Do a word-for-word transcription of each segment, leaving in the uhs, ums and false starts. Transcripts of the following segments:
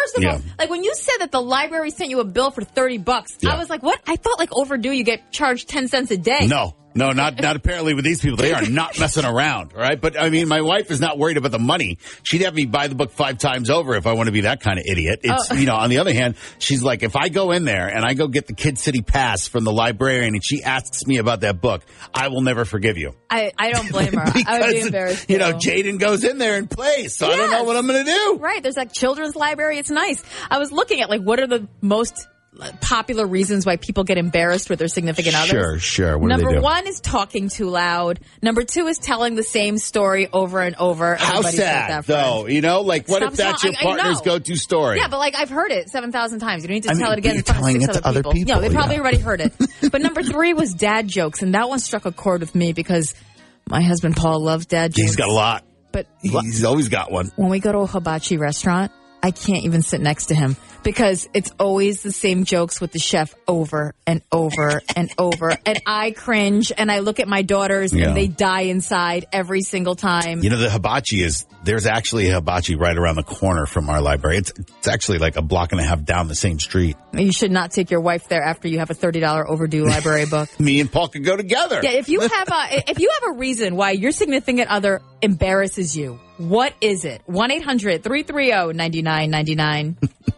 first of Yeah. all, like when you said that the library sent you a bill for thirty bucks, Yeah. I was like, what? I thought like overdue you get charged ten cents a day. No. No, not not apparently with these people. They are not messing around, right? But, I mean, my wife is not worried about the money. She'd have me buy the book five times over if I want to be that kind of idiot. It's, Oh. you know, on the other hand, she's like, if I go in there and I go get the Kid City Pass from the librarian and she asks me about that book, I will never forgive you. I, I don't blame her. I would be Because, embarrassed. you know, too. Jaden goes in there and plays, so I don't know Yes. what I'm going to do. Right. There's like children's library. It's nice. I was looking at like what are the most popular reasons why people get embarrassed with their significant others. Sure, sure. What Number do they do? one is talking too loud. Number two is telling the same story over and over. How Everybody's got sad, that friend. though. You know, like, what Stop if that's your telling- I- I partner's know. go-to story? Yeah, but like I've heard it seven thousand times. You don't need to I tell mean, it again you're in front of telling six it to other other people. people, Yeah, they probably yeah. already heard it. But number three was dad jokes, and that one struck a chord with me because my husband Paul loves dad jokes. He's got a lot. But He's always got one. when we go to a hibachi restaurant, I can't even sit next to him because it's always the same jokes with the chef over and over and over. And I cringe and I look at my daughters Yeah. and they die inside every single time. You know, the hibachi is, there's actually a hibachi right around the corner from our library. It's, it's actually like a block and a half down the same street. You should not take your wife there after you have a thirty dollars overdue library book. Me and Paul could go together. Yeah, if you have a if you have a reason why your significant other embarrasses you, what is it? one eight hundred three three zero nine nine nine nine.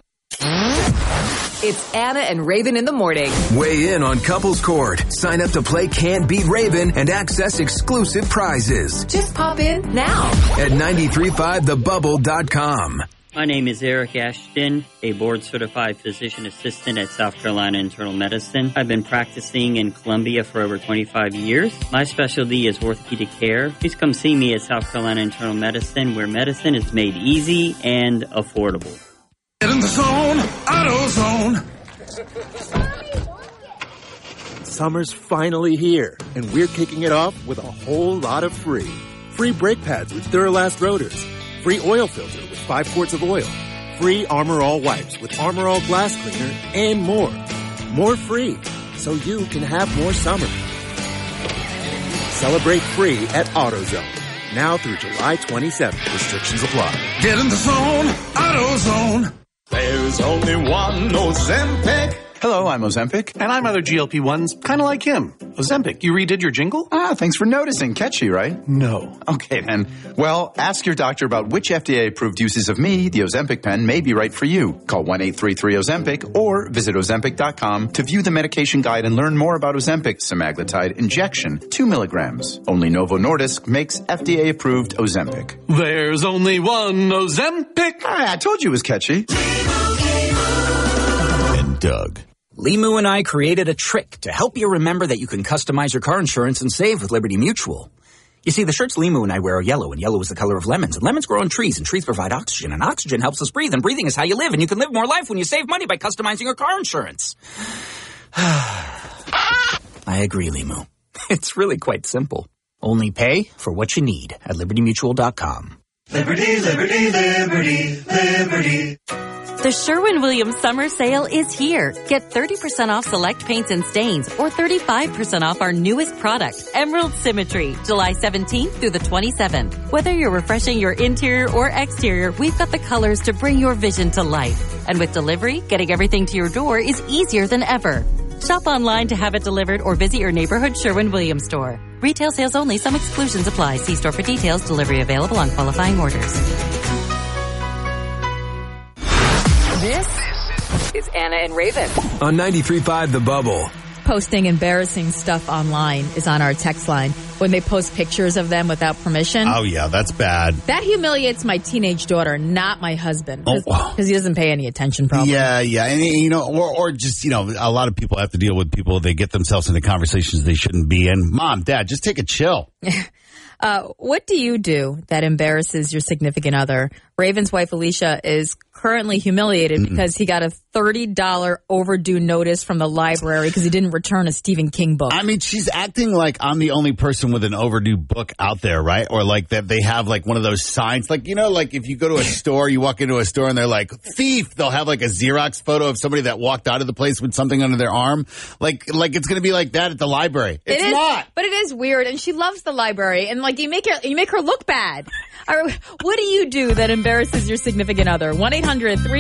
It's Anna and Raven in the morning. Weigh in on Couples Court. Sign up to play Can't Beat Raven and access exclusive prizes Just pop in now. at nine three five the bubble dot com. My name is Eric Ashton, a board-certified physician assistant at South Carolina Internal Medicine. I've been practicing in Columbia for over twenty-five years. My specialty is orthopedic care. Please come see me at South Carolina Internal Medicine, where medicine is made easy and affordable. Get in the zone, AutoZone. Summer's finally here, and we're kicking it off with a whole lot of free. Free brake pads with Duralast rotors. Free oil filter with five quarts of oil. Free Armor All wipes with Armor All glass cleaner, and more. More free, so you can have more summer. Celebrate free at AutoZone. Now through July twenty-seventh. Restrictions apply. Get in the zone, AutoZone. There's only one Ozempic. Hello, I'm Ozempic. And I'm other G L P ones, kind of like him. Ozempic, you redid your jingle? Ah, thanks for noticing. Catchy, right? No. Okay, then. Well, ask your doctor about which F D A-approved uses of me, the Ozempic pen, may be right for you. Call one eight three three Ozempic or visit Ozempic dot com to view the medication guide and learn more about Ozempic semaglutide injection, two milligrams. Only Novo Nordisk makes F D A-approved Ozempic. There's only one Ozempic. Ah, I told you it was catchy. And Doug. Limu and I created a trick to help you remember that you can customize your car insurance and save with Liberty Mutual. You see, the shirts Limu and I wear are yellow, and yellow is the color of lemons, and lemons grow on trees, and trees provide oxygen, and oxygen helps us breathe, and breathing is how you live, and you can live more life when you save money by customizing your car insurance. I agree, Limu. It's really quite simple. Only pay for what you need at liberty mutual dot com. Liberty, liberty, liberty, liberty. The Sherwin-Williams summer sale is here. Get thirty percent off select paints and stains or thirty-five percent off our newest product, Emerald Symmetry, July seventeenth through the twenty-seventh. Whether you're refreshing your interior or exterior, we've got the colors to bring your vision to life. And with delivery, getting everything to your door is easier than ever. Shop online to have it delivered or visit your neighborhood Sherwin-Williams store. Retail sales only. Some exclusions apply. See store for details. Delivery available on qualifying orders. This is Anna and Raven. On ninety-three point five The Bubble. Posting embarrassing stuff online is on our text line. When they post pictures of them without permission. Oh, yeah, that's bad. That humiliates my teenage daughter, not my husband. Because Oh. he doesn't pay any attention, probably. Yeah, yeah. And, you know, or, or just, you know, a lot of people have to deal with people, they get themselves into conversations they shouldn't be in. Mom, Dad, just take a chill. Uh, what do you do that embarrasses your significant other? Raven's wife, Alicia, is currently humiliated Mm-mm. because he got a thirty dollars overdue notice from the library because he didn't return a Stephen King book. I mean, she's acting like I'm the only person with an overdue book out there, right? Or like that they have like one of those signs. Like, you know, like if you go to a store, you walk into a store and they're like, thief, they'll have like a Xerox photo of somebody that walked out of the place with something under their arm. Like, like it's going to be like that at the library. It's It is, not. but it is weird, and she loves the library, and like you make her, you make her look bad. Or, what do you do that embarrasses your significant other? one eight hundred three